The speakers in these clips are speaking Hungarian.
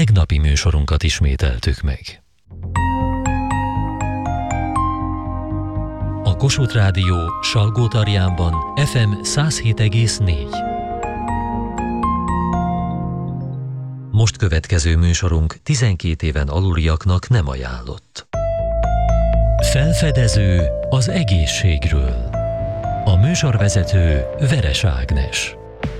tegnapi műsorunkat ismételtük meg. A Kossuth Rádió Salgótarjánban FM 107,4. Most következő műsorunk 12 éven aluliaknak nem ajánlott. Felfedező az egészségről. A műsorvezető Veres Ágnes.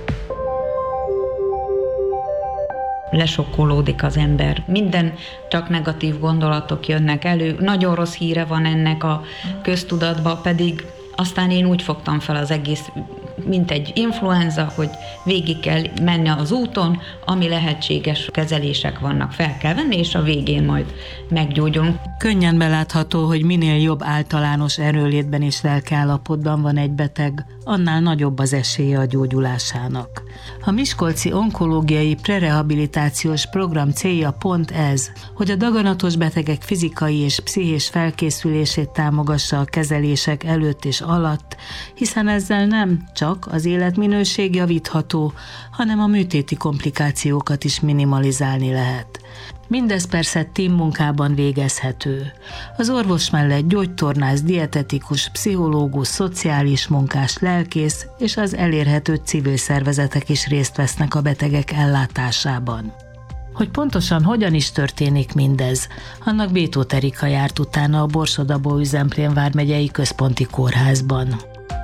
Lesokkolódik az ember. Minden csak negatív gondolatok jönnek elő. Nagyon rossz híre van ennek a köztudatba, pedig aztán én úgy fogtam fel az egész, mint egy influenza, hogy végig kell menni az úton, ami lehetséges kezelések vannak, fel kell venni, és a végén majd meggyógyulunk. Könnyen belátható, hogy minél jobb általános erőlétben és lelkiállapotban van egy beteg, annál nagyobb az esélye a gyógyulásának. A miskolci onkológiai prerehabilitációs program célja pont ez, hogy a daganatos betegek fizikai és pszichés felkészülését támogassa a kezelések előtt és alatt, hiszen ezzel nem csak az életminőség javítható, hanem a műtéti komplikációkat is minimalizálni lehet. Mindez persze teammunkában végezhető. Az orvos mellett gyógytornász, dietetikus, pszichológus, szociális munkás, lelkész és az elérhető civil szervezetek is részt vesznek a betegek ellátásában. Hogy pontosan hogyan is történik mindez, annak Bétót Erika járt utána a Borsod-Abaúj-Zemplén vármegyei központi kórházban.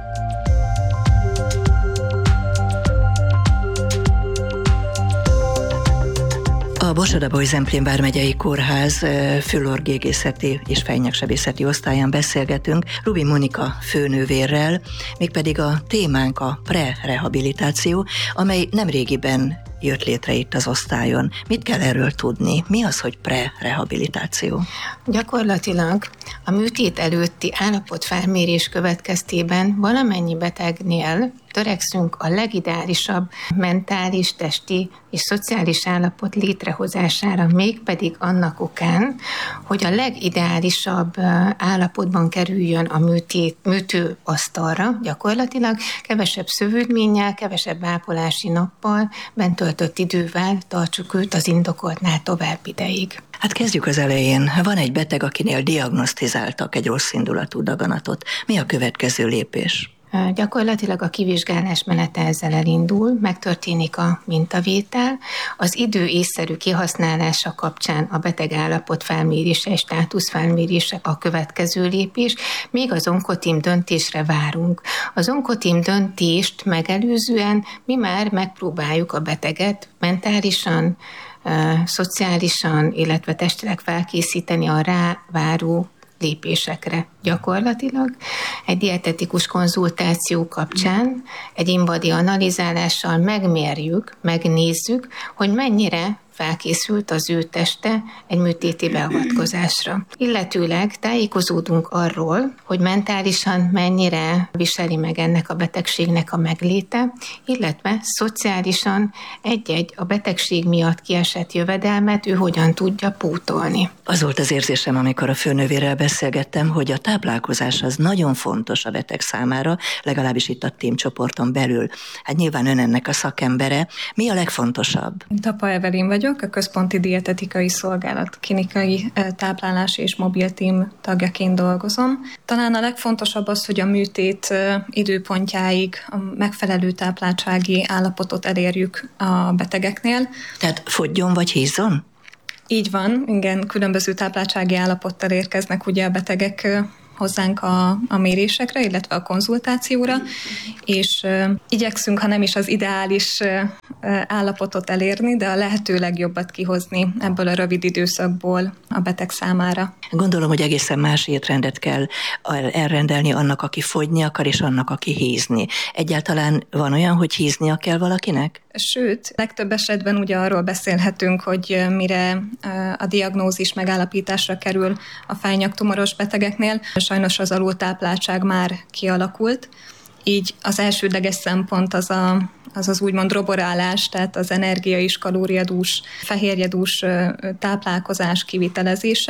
A Borsod-Abaúj-Zemplén vármegyei kórház fülorgégészeti és fejnyaksebészeti osztályán beszélgetünk Rubi Monika főnővérrel, mégpedig a témánk a prerehabilitáció, amely nemrégiben jött létre itt az osztályon. Mit kell erről tudni? Mi az, hogy prerehabilitáció? Gyakorlatilag a műtét előtti állapotfelmérés következtében valamennyi betegnél törekszünk a legideálisabb mentális, testi és szociális állapot létrehozására, mégpedig annak okán, hogy a legideálisabb állapotban kerüljön a műtőasztalra, gyakorlatilag kevesebb szövődménnyel, kevesebb ápolási nappal, bent töltött idővel tartsuk őt az indokoltnál tovább ideig. Hát kezdjük az elején. Van egy beteg, akinél diagnosztizáltak egy rosszindulatú daganatot. Mi a következő lépés? Gyakorlatilag a kivizsgálás menete ezzel elindul, megtörténik a mintavétel, az idő észszerű kihasználása kapcsán a beteg állapot felmérése és státusz felmérése a következő lépés, még az onkoteam döntésre várunk. Az onkoteam döntést megelőzően mi már megpróbáljuk a beteget mentálisan, szociálisan, illetve testileg felkészíteni a ráváró lépésekre. Gyakorlatilag egy dietetikus konzultáció kapcsán egy in-body analizálással megmérjük, megnézzük, hogy mennyire felkészült az ő teste egy műtéti beavatkozásra. Illetőleg tájékozódunk arról, hogy mentálisan mennyire viseli meg ennek a betegségnek a megléte, illetve szociálisan egy-egy a betegség miatt kiesett jövedelmet ő hogyan tudja pótolni. Az volt az érzésem, amikor a főnővérrel beszélgettem, hogy a táplálkozás az nagyon fontos a beteg számára, legalábbis itt a team csoporton belül. Hát nyilván ön ennek a szakembere. Mi a legfontosabb? Tapa Evelin vagyok, a Központi Dietetikai Szolgálat klinikai táplálási és mobil team tagjaként dolgozom. Talán a legfontosabb az, hogy a műtét időpontjáig a megfelelő tápláltsági állapotot elérjük a betegeknél. Tehát fogjon vagy hízzon? Így van, igen, különböző tápláltsági állapottal érkeznek ugye a betegek hozzánk a mérésekre, illetve a konzultációra, és igyekszünk, ha nem is az ideális állapotot elérni, de a lehető legjobbat kihozni ebből a rövid időszakból a beteg számára. Gondolom, hogy egészen más étrendet kell elrendelni annak, aki fogyni akar, és annak, aki hízni. Egyáltalán van olyan, hogy híznia kell valakinek? Sőt, legtöbb esetben ugye arról beszélhetünk, hogy mire a diagnózis megállapításra kerül a fejnyaktumoros betegeknél, sajnos az alultápláltság már kialakult, így az elsődleges szempont az úgymond roborálás, tehát az energia- és kalóriadús, fehérjedús táplálkozás kivitelezése.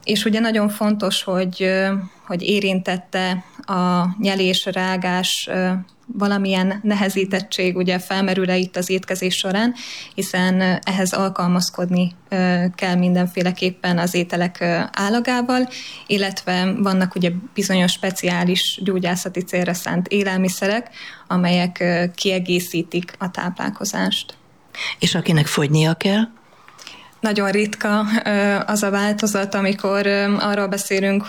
És ugye nagyon fontos, hogy érintette a nyelés, rágás, valamilyen nehezítettség ugye felmerül-e itt az étkezés során, hiszen ehhez alkalmazkodni kell mindenféleképpen az ételek állagával, illetve vannak ugye bizonyos speciális gyógyászati célra szánt élelmiszerek, amelyek kiegészítik a táplálkozást. És akinek fogynia kell? Nagyon ritka az a változat, amikor arról beszélünk,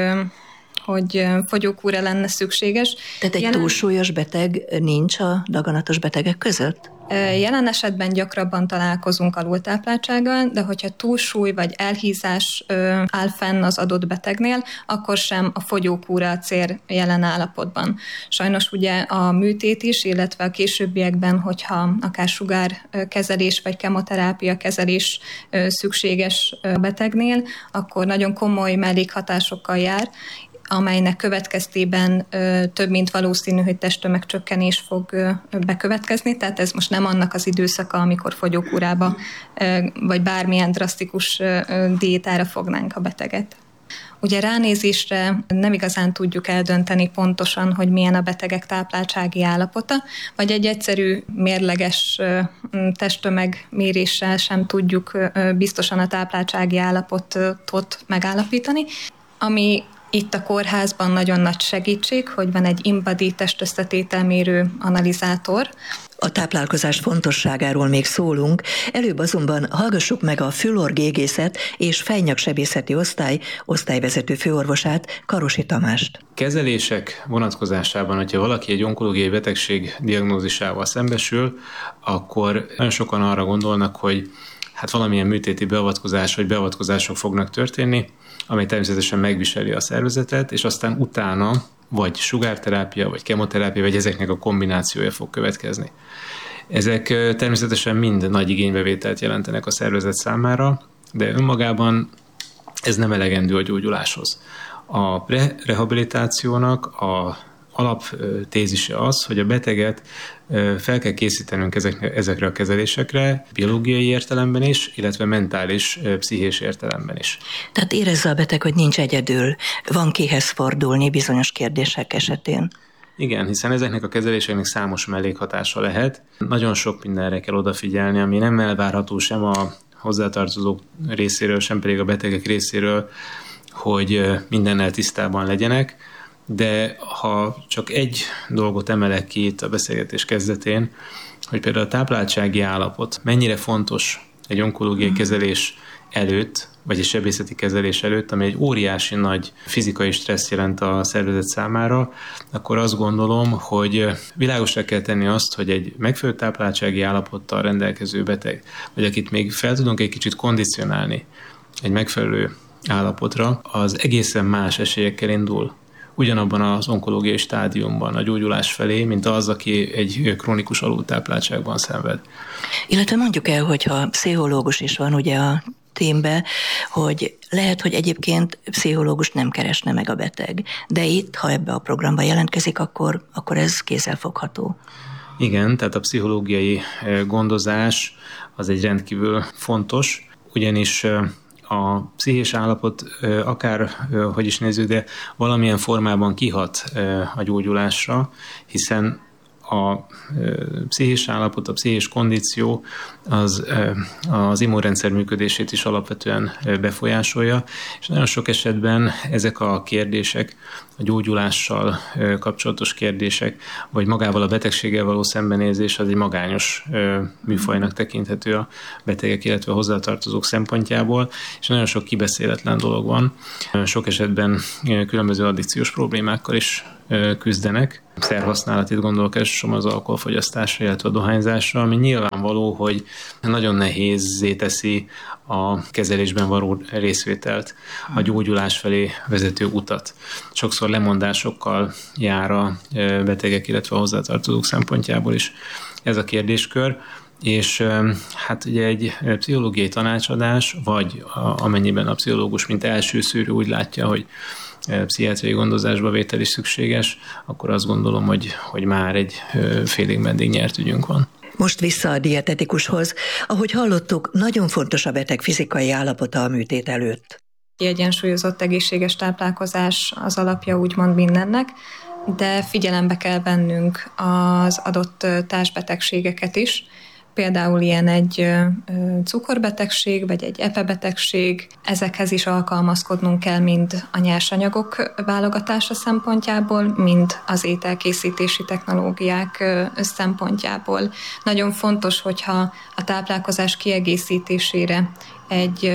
hogy fogyókúra lenne szükséges. Tehát egy túlsúlyos beteg nincs a daganatos betegek között? Jelen esetben gyakrabban találkozunk alultápláltsággal, de hogyha túlsúly vagy elhízás áll fenn az adott betegnél, akkor sem a fogyókúra a cél jelen állapotban. Sajnos ugye a műtét is, illetve a későbbiekben, hogyha akár sugárkezelés vagy kemoterápia kezelés szükséges betegnél, akkor nagyon komoly mellékhatásokkal jár, amelynek következtében több mint valószínű, hogy testtömegcsökkenés fog bekövetkezni, tehát ez most nem annak az időszaka, amikor fogyókúrába vagy bármilyen drasztikus diétára fognánk a beteget. Ugye ránézésre nem igazán tudjuk eldönteni pontosan, hogy milyen a betegek tápláltsági állapota, vagy egy egyszerű mérleges testtömegméréssel sem tudjuk biztosan a tápláltsági állapotot megállapítani, ami itt a kórházban nagyon nagy segítség, hogy van egy InBody testösszetételmérő analizátor. A táplálkozás fontosságáról még szólunk, előbb azonban hallgassuk meg a fülorgégészet és fejnyaksebészeti osztályvezető főorvosát, Karosi Tamást. Kezelések vonatkozásában, hogyha valaki egy onkológiai betegség diagnózisával szembesül, akkor nagyon sokan arra gondolnak, hogy valamilyen műtéti beavatkozás vagy beavatkozások fognak történni, amely természetesen megviseli a szervezetet, és aztán utána vagy sugárterápia, vagy kemoterápia, vagy ezeknek a kombinációja fog következni. Ezek természetesen mind nagy igénybevételt jelentenek a szervezet számára, de önmagában ez nem elegendő a gyógyuláshoz. A prerehabilitációnak a alaptézise az, hogy a beteget fel kell készítenünk ezekre a kezelésekre, biológiai értelemben is, illetve mentális, pszichés értelemben is. Tehát érezze a beteg, hogy nincs egyedül, van kihez fordulni bizonyos kérdések esetén. Igen, hiszen ezeknek a kezeléseknek számos mellékhatása lehet. Nagyon sok mindenre kell odafigyelni, ami nem elvárható sem a hozzátartozók részéről, sem pedig a betegek részéről, hogy mindennel tisztában legyenek. De ha csak egy dolgot emelek ki itt a beszélgetés kezdetén, hogy például a tápláltsági állapot mennyire fontos egy onkológiai kezelés előtt, vagy egy sebészeti kezelés előtt, ami egy óriási nagy fizikai stressz jelent a szervezet számára, akkor azt gondolom, hogy világosra kell tenni azt, hogy egy megfelelő tápláltsági állapottal rendelkező beteg, vagy akit még fel tudunk egy kicsit kondicionálni egy megfelelő állapotra, az egészen más esélyekkel indul ugyanabban az onkológiai stádiumban a gyógyulás felé, mint az, aki egy krónikus alultápláltságban szenved. Illetve mondjuk el, hogyha pszichológus is van ugye a témbe, hogy lehet, hogy egyébként pszichológus nem keresne meg a beteg, de itt, ha ebbe a programba jelentkezik, akkor ez kézzelfogható. Igen, tehát a pszichológiai gondozás az egy rendkívül fontos, ugyanis a pszichés állapot akár, hogy is nézzük, de valamilyen formában kihat a gyógyulásra, hiszen a pszichés állapot, a pszichés kondíció az immunrendszer működését is alapvetően befolyásolja, és nagyon sok esetben ezek a kérdések, a gyógyulással kapcsolatos kérdések, vagy magával a betegséggel való szembenézés az egy magányos műfajnak tekinthető a betegek, illetve a hozzátartozók szempontjából, és nagyon sok kibeszéletlen dolog van. Sok esetben különböző addikciós problémákkal is küzdenek. Szerhasználatit gondolok elsősorban az alkoholfogyasztásra, illetve a dohányzásra, ami nyilvánvaló, hogy nagyon nehézzé teszi a kezelésben való részvételt, a gyógyulás felé vezető utat. Sokszor lemondásokkal jár a betegek, illetve a hozzátartozók szempontjából is ez a kérdéskör. És ugye egy pszichológiai tanácsadás, vagy amennyiben a pszichológus, mint első szűrő úgy látja, hogy pszichiátriai gondozásba vétel is szükséges, akkor azt gondolom, hogy már egy félig meddig nyert ügyünk van. Most vissza a dietetikushoz. Ahogy hallottuk, nagyon fontos a beteg fizikai állapota a műtét előtt. Kiegyensúlyozott egészséges táplálkozás az alapja úgymond mindennek, de figyelembe kell vennünk az adott társbetegségeket is. Például ilyen egy cukorbetegség, vagy egy epebetegség, ezekhez is alkalmazkodnunk kell mind a nyersanyagok válogatása szempontjából, mind az ételkészítési technológiák szempontjából. Nagyon fontos, hogyha a táplálkozás kiegészítésére egy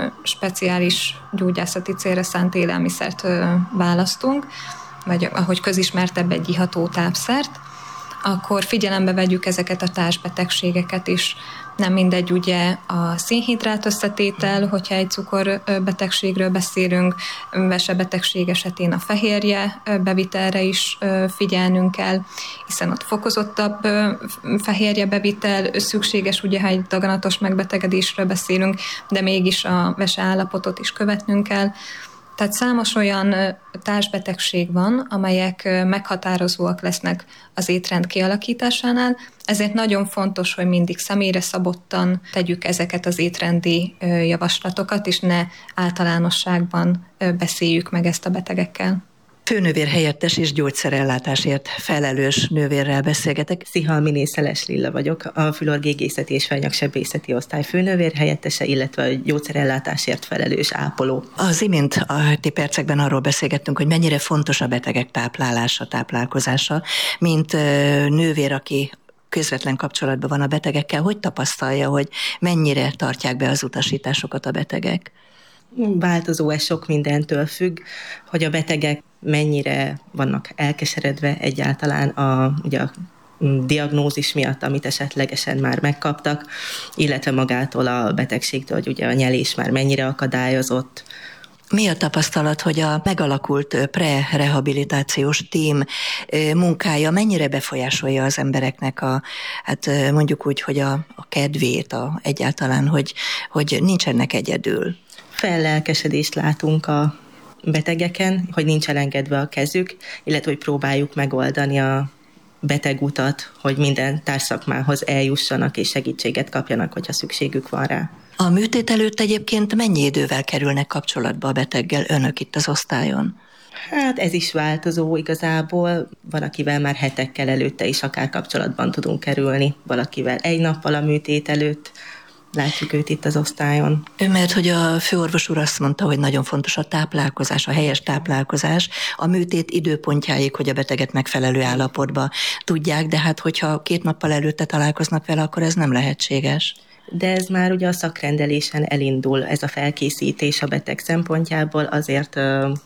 speciális gyógyászati célra szánt élelmiszert választunk, vagy ahogy közismertebb egy iható tápszert, akkor figyelembe vegyük ezeket a társbetegségeket is. Nem mindegy ugye a szénhidrát összetétel, hogyha egy cukorbetegségről beszélünk, vesebetegség esetén a fehérje bevitelre is figyelnünk kell, hiszen ott fokozottabb fehérje bevitel szükséges, ugye ha egy daganatos megbetegedésről beszélünk, de mégis a veseállapotot is követnünk kell. Tehát számos olyan társbetegség van, amelyek meghatározóak lesznek az étrend kialakításánál, ezért nagyon fontos, hogy mindig személyre szabottan tegyük ezeket az étrendi javaslatokat, és ne általánosságban beszéljük meg ezt a betegekkel. Főnővér helyettes és gyógyszerellátásért felelős nővérrel beszélgetek. Szihalminé Szeles Lilla vagyok, a fülorgégészeti és fejnyaksebészeti osztály főnővér helyettese, illetve a gyógyszerellátásért felelős ápoló. Az imént a ti percekben arról beszélgettünk, hogy mennyire fontos a betegek táplálása, táplálkozása, mint nővér, aki közvetlen kapcsolatban van a betegekkel, hogy tapasztalja, hogy mennyire tartják be az utasításokat a betegek? Változó, ez sok mindentől függ, hogy a betegek mennyire vannak elkeseredve egyáltalán ugye a diagnózis miatt, amit esetlegesen már megkaptak, illetve magától a betegségtől, hogy ugye a nyelés már mennyire akadályozott. Mi a tapasztalat, hogy a megalakult pre-rehabilitációs tím munkája mennyire befolyásolja az embereknek mondjuk úgy, hogy a kedvét, egyáltalán, hogy nincsenek egyedül? Fellelkesedést látunk a betegeken, hogy nincs elengedve a kezük, illetve hogy próbáljuk megoldani a betegutat, hogy minden társszakmához eljussanak és segítséget kapjanak, hogyha szükségük van rá. A műtét előtt egyébként mennyi idővel kerülnek kapcsolatba a beteggel önök itt az osztályon? Hát ez is változó igazából, van akivel már hetekkel előtte is akár kapcsolatban tudunk kerülni, valakivel egy nappal a műtét előtt. Látjuk őt itt az osztályon. Mert hogy a főorvos úr azt mondta, hogy nagyon fontos a táplálkozás, a helyes táplálkozás, a műtét időpontjáig, hogy a beteget megfelelő állapotba tudják, de hát hogyha 2 nappal előtte találkoznak vele, akkor ez nem lehetséges. De ez már ugye a szakrendelésen elindul, ez a felkészítés a beteg szempontjából, azért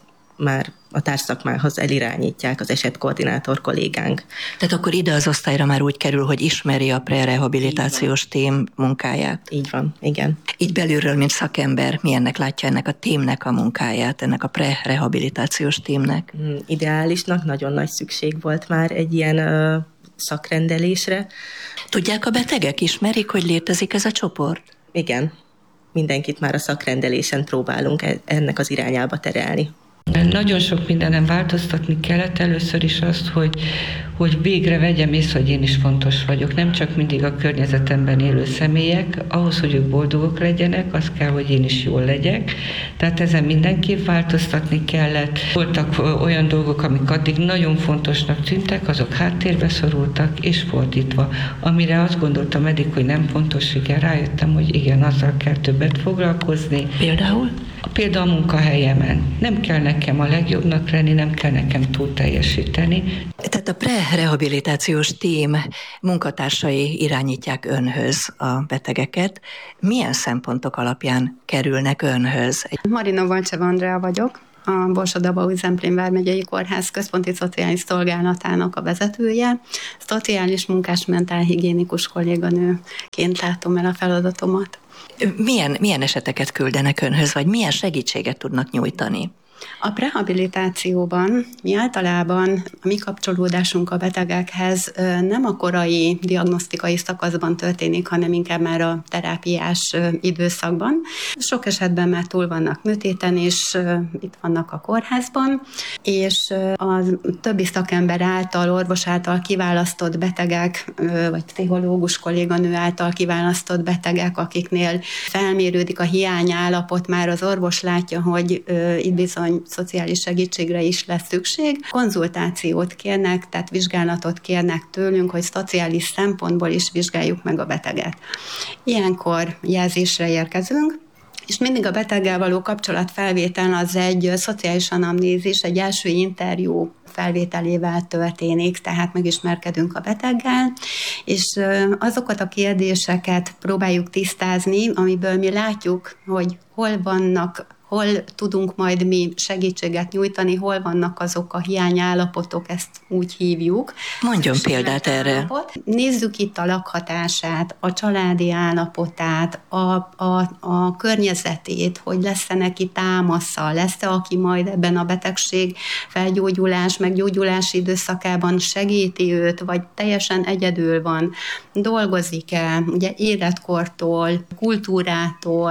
már a társszakmához elirányítják az esetkoordinátor kollégánk. Tehát akkor ide az osztályra már úgy kerül, hogy ismeri a prerehabilitációs tím munkáját. Így van, igen. Így belülről, mint szakember, milyennek látja ennek a tímnek a munkáját, ennek a prerehabilitációs tímnek? Ideálisnak nagyon nagy szükség volt már egy ilyen szakrendelésre. Tudják a betegek, ismerik, hogy létezik ez a csoport? Igen, mindenkit már a szakrendelésen próbálunk ennek az irányába terelni. Nagyon sok mindenem változtatni kellett. Először is azt, hogy végre vegyem észre, hogy én is fontos vagyok. Nem csak mindig a környezetemben élő személyek, ahhoz, hogy ők boldogok legyenek, az kell, hogy én is jól legyek. Tehát ezen mindenképp változtatni kellett. Voltak olyan dolgok, amik addig nagyon fontosnak tűntek, azok háttérbe szorultak, és fordítva. Amire azt gondoltam eddig, hogy nem fontos, igen, rájöttem, hogy igen, azzal kell többet foglalkozni. Például? Például a munkahelyemen. Nem kell nekem a legjobbnak lenni, nem kell nekem túl teljesíteni. Tehát a prerehabilitációs tím munkatársai irányítják önhöz a betegeket. Milyen szempontok alapján kerülnek önhöz? Marina Valcseva Andrea vagyok, a Borsod-Abaúj-Zemplén vármegyei kórház központi szociális szolgálatának a vezetője. Szociális munkás mentálhigiénikus kolléganőként látom el a feladatomat. Milyen eseteket küldenek önhöz, vagy milyen segítséget tudnak nyújtani? A prehabilitációban mi általában a mi kapcsolódásunk a betegekhez nem a korai diagnosztikai szakaszban történik, hanem inkább már a terápiás időszakban. Sok esetben már túl vannak műtéten, és itt vannak a kórházban, és a többi szakember által, orvos által kiválasztott betegek, vagy pszichológus kolléganő által kiválasztott betegek, akiknél felmérődik a hiányállapot, már az orvos látja, hogy itt bizony szociális segítségre is lesz szükség. Konzultációt kérnek, tehát vizsgálatot kérnek tőlünk, hogy szociális szempontból is vizsgáljuk meg a beteget. Ilyenkor jelzésre érkezünk, és mindig a beteggel való kapcsolatfelvétel az egy szociális anamnézis, egy első interjú felvételével történik, tehát megismerkedünk a beteggel, és azokat a kérdéseket próbáljuk tisztázni, amiből mi látjuk, hogy hol tudunk majd mi segítséget nyújtani, hol vannak azok a hiányállapotok, ezt úgy hívjuk. Mondjon példát erre. Nézzük itt a lakhatását, a családi állapotát, a környezetét, hogy lesz-e neki támasza, lesz-e, aki majd ebben a betegség felgyógyulás, meggyógyulási időszakában segíti őt, vagy teljesen egyedül van, dolgozik-e, ugye életkortól, kultúrától,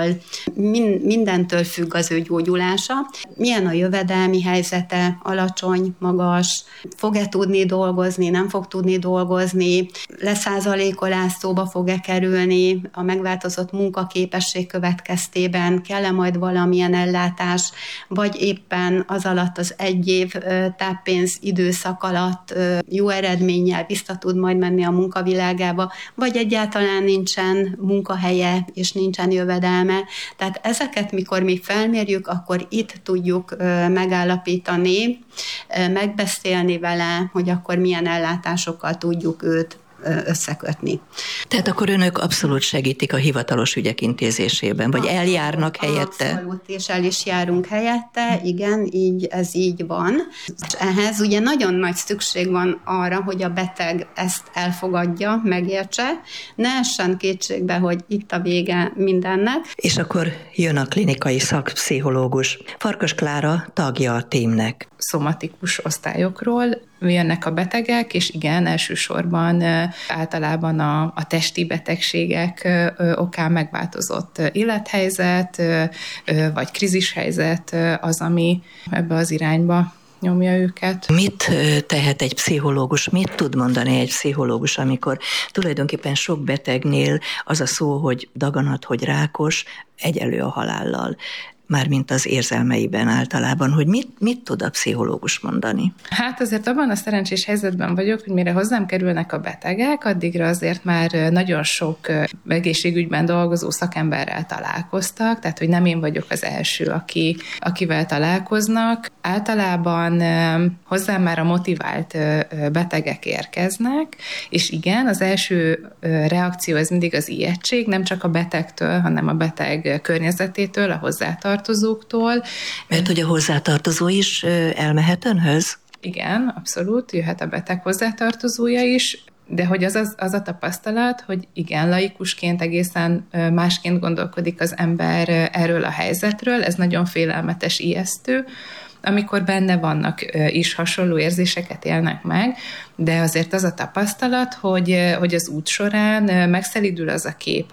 mindentől függ az ő gyógyulása. Milyen a jövedelmi helyzete, alacsony, magas, fog-e tudni dolgozni, nem fog tudni dolgozni, leszázalékolás szóba fog-e kerülni a megváltozott munkaképesség következtében, kell-e majd valamilyen ellátás, vagy éppen az alatt az 1 év táppénz időszak alatt jó eredménnyel vissza tud majd menni a munkavilágába, vagy egyáltalán nincsen munkahelye és nincsen jövedelme. Tehát ezeket, mikor mi felmérjük, akkor itt tudjuk megállapítani, megbeszélni vele, hogy akkor milyen ellátásokkal tudjuk őt összekötni. Tehát akkor önök abszolút segítik a hivatalos ügyek intézésében, vagy eljárnak helyette? Abszolút, és el is járunk helyette, igen, ez így van. És ehhez ugye nagyon nagy szükség van arra, hogy a beteg ezt elfogadja, megértse, ne essen kétségbe, hogy itt a vége mindennek. És akkor jön a klinikai szakpszichológus. Farkas Klára tagja a tímnek. Szomatikus osztályokról jönnek a betegek, és igen, elsősorban általában a testi betegségek okán megváltozott élethelyzet, vagy krízishelyzet az, ami ebbe az irányba nyomja őket. Mit tehet egy pszichológus, mit tud mondani egy pszichológus, amikor tulajdonképpen sok betegnél az a szó, hogy daganat, hogy rákos, egyenlő a halállal, mármint az érzelmeiben általában, hogy mit tud a pszichológus mondani? Hát azért abban a szerencsés helyzetben vagyok, hogy mire hozzám kerülnek a betegek, addigra azért már nagyon sok egészségügyben dolgozó szakemberrel találkoztak, tehát hogy nem én vagyok az első, akivel találkoznak. Általában hozzám már a motivált betegek érkeznek, és igen, az első reakció ez mindig az ijegység, nem csak a betegtől, hanem a beteg környezetétől, a hozzátartozóktól. Mert hogy a hozzátartozó is elmehet önhöz? Igen, abszolút, jöhet a beteg hozzátartozója is, de hogy az a tapasztalat, hogy igen, laikusként egészen másként gondolkodik az ember erről a helyzetről, ez nagyon félelmetes, ijesztő, amikor benne vannak is hasonló érzéseket élnek meg, de azért az a tapasztalat, hogy az út során megszelídül az a kép,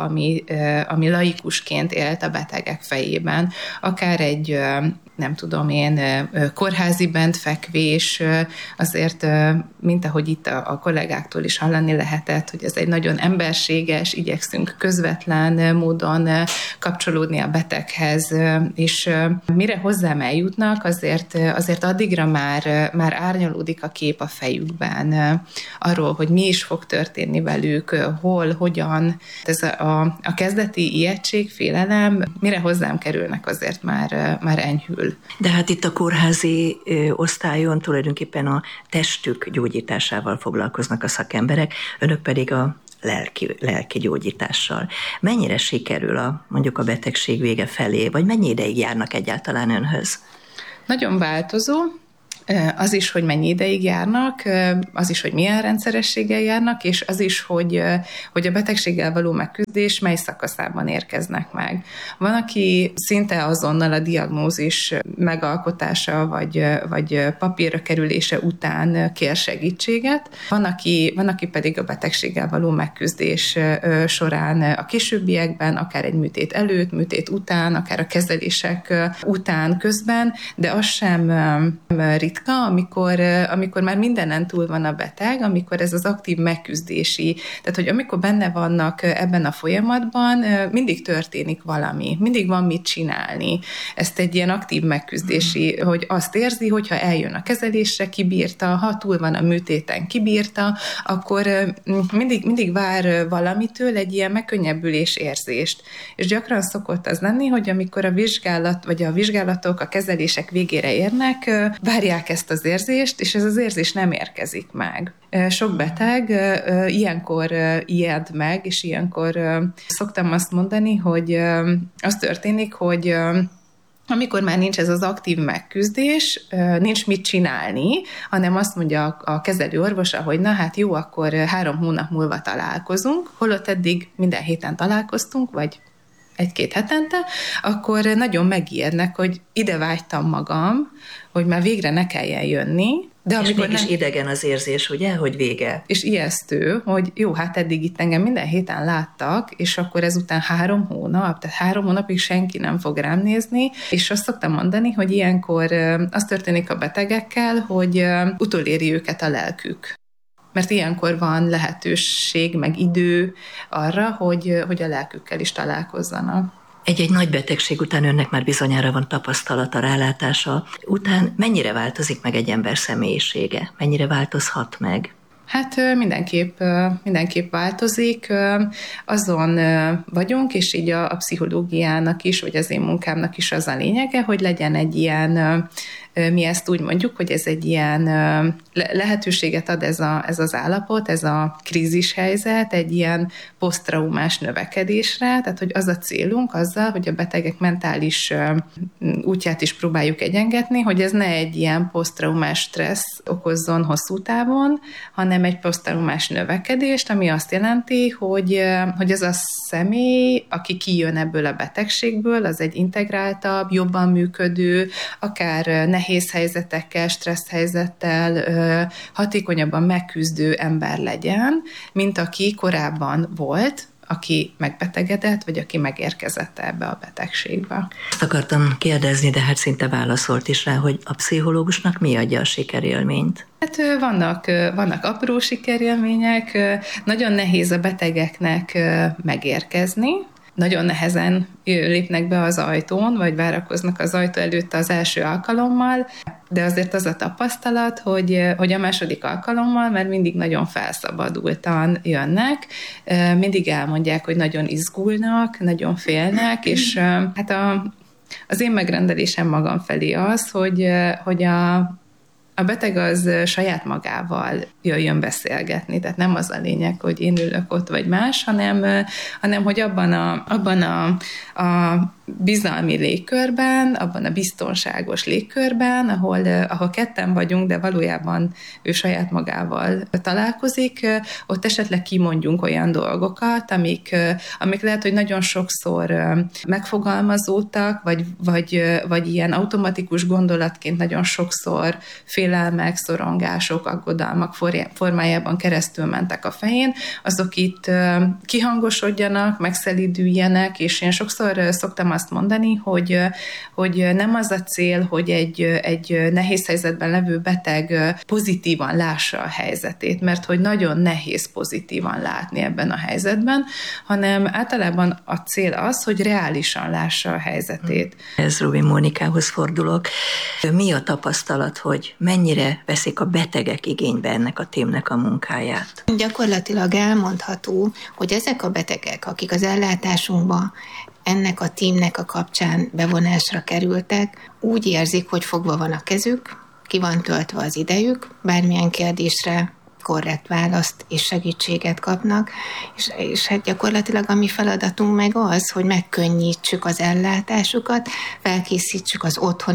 ami laikusként élt a betegek fejében. Akár egy, nem tudom én, kórházi bentfekvés, azért, mint ahogy itt a kollégáktól is hallani lehetett, hogy ez egy nagyon emberséges, igyekszünk közvetlen módon kapcsolódni a beteghez, és mire hozzám eljutnak, azért addigra már árnyalódik a kép a fejükben arról, hogy mi is fog történni velük, hol, hogyan. Ez a kezdeti ijegység, félelem, mire hozzám kerülnek, azért már enyhül. De hát itt a kórházi osztályon tulajdonképpen a testük gyógyításával foglalkoznak a szakemberek, önök pedig a lelki gyógyítással. Mennyire sikerül mondjuk a betegség vége felé, vagy mennyi ideig járnak egyáltalán önhöz? Nagyon változó. Az is, hogy mennyi ideig járnak, az is, hogy milyen rendszerességgel járnak, és az is, hogy a betegséggel való megküzdés mely szakaszában érkeznek meg. Van, aki szinte azonnal a diagnózis megalkotása vagy papírra kerülése után kér segítséget. Van, aki pedig a betegséggel való megküzdés során a későbbiekben, akár egy műtét előtt, műtét után, akár a kezelések után, közben, de az sem ritka, amikor már mindenen túl van a beteg, amikor ez az aktív megküzdési, tehát hogy amikor benne vannak ebben a folyamatban, mindig történik valami, mindig van mit csinálni. Ezt egy ilyen aktív megküzdési, hogy azt érzi, hogyha eljön a kezelésre, kibírta, ha túl van a műtéten, kibírta, akkor mindig vár valamitől egy ilyen megkönnyebbülés érzést. És gyakran szokott az lenni, hogy amikor a vizsgálat, vagy a vizsgálatok, a kezelések végére érnek, várják ezt az érzést, és ez az érzés nem érkezik meg. Sok beteg ilyenkor ijed meg, és ilyenkor szoktam azt mondani, hogy az történik, hogy amikor már nincs ez az aktív megküzdés, nincs mit csinálni, hanem azt mondja a kezelő orvosa, hogy na hát jó, akkor 3 hónap múlva találkozunk, holott eddig minden héten találkoztunk, vagy 1-2 hetente, akkor nagyon megijednek, hogy ide vágytam magam, hogy már végre ne kelljen jönni. De és mégis idegen az érzés, ugye, hogy vége. És ijesztő, hogy jó, hát eddig itt engem minden héten láttak, és akkor ezután 3 hónap, tehát 3 hónapig senki nem fog rám nézni, és azt szoktam mondani, hogy ilyenkor az történik a betegekkel, hogy utoléri őket a lelkük. Mert ilyenkor van lehetőség, meg idő arra, hogy a lelkükkel is találkozzanak. Egy nagy betegség után önnek már bizonyára van tapasztalata, rálátása. Után mennyire változik meg egy ember személyisége? Mennyire változhat meg? Hát mindenképp változik. Azon vagyunk, és így a pszichológiának is, vagy az én munkámnak is az a lényege, hogy legyen egy ilyen, mi ezt úgy mondjuk, hogy ez egy ilyen lehetőséget ad ez az állapot, ez a krízis helyzet, egy ilyen poszttraumás növekedésre, tehát hogy az a célunk azzal, hogy a betegek mentális útját is próbáljuk egyengetni, hogy ez ne egy ilyen poszttraumás stressz okozzon hosszú távon, hanem egy poszttraumás növekedést, ami azt jelenti, hogy az a személy, aki kijön ebből a betegségből, az egy integráltabb, jobban működő, akár nehéz helyzetekkel, stressz helyzettel hatékonyabban megküzdő ember legyen, mint aki korábban volt, aki megbetegedett, vagy aki megérkezett ebbe a betegségbe. Ezt akartam kérdezni, de hát szinte válaszolt is rá, hogy a pszichológusnak mi adja a sikerélményt? Hát vannak apró sikerélmények, nagyon nehéz a betegeknek megérkezni, nagyon nehezen lépnek be az ajtón, vagy várakoznak az ajtó előtt az első alkalommal, de azért az a tapasztalat, hogy a második alkalommal már mindig nagyon felszabadultan jönnek, mindig elmondják, hogy nagyon izgulnak, nagyon félnek, és hát az én megrendelésem magam felé az, hogy a beteg az saját magával jöjjön beszélgetni, tehát nem az a lényeg, hogy én ülök ott vagy más, hanem hogy abban a bizalmi légkörben, abban a biztonságos légkörben, ahol ketten vagyunk, de valójában ő saját magával találkozik, ott esetleg kimondjunk olyan dolgokat, amik lehet, hogy nagyon sokszor megfogalmazódtak, vagy ilyen automatikus gondolatként nagyon sokszor félelmek, szorongások, aggodalmak formájában keresztül mentek a fején, azok itt kihangosodjanak, megszelídüljenek, és én sokszor szoktam azt mondani, hogy nem az a cél, hogy egy nehéz helyzetben levő beteg pozitívan lássa a helyzetét, mert hogy nagyon nehéz pozitívan látni ebben a helyzetben, hanem általában a cél az, hogy reálisan lássa a helyzetét. Ez Rubi Mónikához fordulok. Mi a tapasztalat, hogy mennyire veszik a betegek igénybe ennek a témnek a munkáját? Gyakorlatilag elmondható, hogy ezek a betegek, akik az ellátásunkba ennek a tímnek a kapcsán bevonásra kerültek, úgy érzik, hogy fogva van a kezük, ki van töltve az idejük, bármilyen kérdésre korrekt választ és segítséget kapnak, és hát gyakorlatilag a mi feladatunk meg az, hogy megkönnyítsük az ellátásukat, felkészítsük az otthoni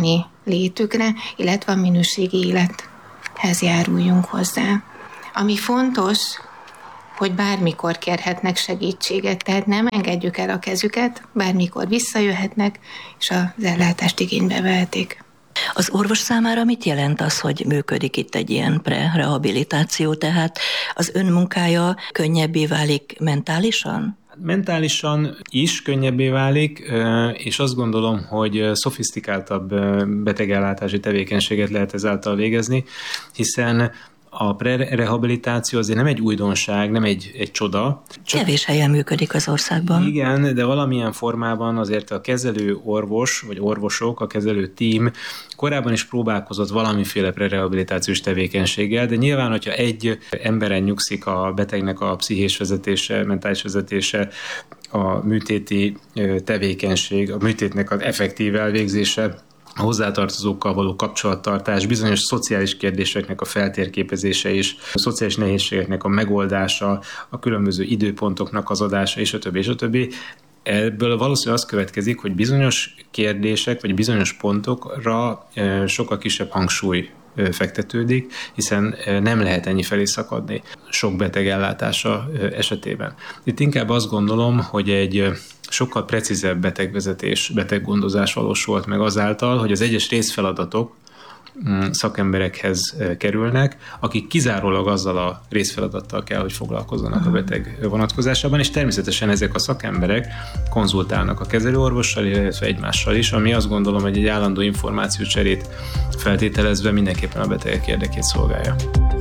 létükre, illetve a minőségi élethez járuljunk hozzá. Ami fontos, hogy bármikor kérhetnek segítséget, tehát nem engedjük el a kezüket, bármikor visszajöhetnek, és az ellátást igénybe vehetik. Az orvos számára mit jelent az, hogy működik itt egy ilyen pre-rehabilitáció, tehát az önmunkája könnyebbé válik mentálisan? Mentálisan is könnyebbé válik, és azt gondolom, hogy szofisztikáltabb betegellátási tevékenységet lehet ezáltal végezni, hiszen a pre-rehabilitáció azért nem egy újdonság, nem egy csoda. Kevés helyen működik az országban. Igen, de valamilyen formában azért a kezelő orvos, vagy orvosok, a kezelő tím korábban is próbálkozott valamiféle pre-rehabilitációs tevékenységgel, de nyilván, hogyha egy emberen nyugszik a betegnek a pszichés vezetése, mentális vezetése, a műtéti tevékenység, a műtétnek az effektív elvégzése, a hozzátartozókkal való kapcsolattartás, bizonyos szociális kérdéseknek a feltérképezése is, a szociális nehézségeknek a megoldása, a különböző időpontoknak az adása, és a többi. Ebből valószínűleg az következik, hogy bizonyos kérdések, vagy bizonyos pontokra sokkal kisebb hangsúly fektetődik, hiszen nem lehet ennyi felé szakadni sok beteg ellátása esetében. Itt inkább azt gondolom, hogy egy sokkal precízebb betegvezetés, beteggondozás valósult meg azáltal, hogy az egyes részfeladatok szakemberekhez kerülnek, akik kizárólag azzal a részfeladattal kell, hogy foglalkozzanak a beteg vonatkozásában, és természetesen ezek a szakemberek konzultálnak a kezelőorvossal, illetve egymással is, ami azt gondolom, hogy egy állandó információcserét feltételezve mindenképpen a betegek érdekét szolgálja.